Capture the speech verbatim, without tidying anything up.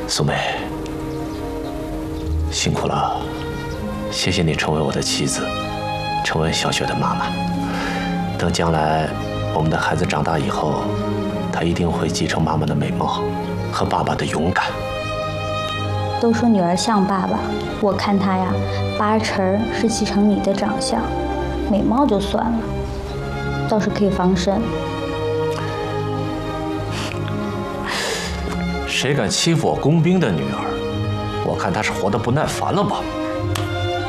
苏梅，辛苦了，谢谢你成为我的妻子，成为小雪的妈妈。等将来我们的孩子长大以后，他一定会继承妈妈的美貌和爸爸的勇敢。 都说女儿像爸爸，我看她呀，八成是继承你的长相，美貌就算了，倒是可以防身。 谁敢欺负我工兵的女儿？我看他是活得不耐烦了吧。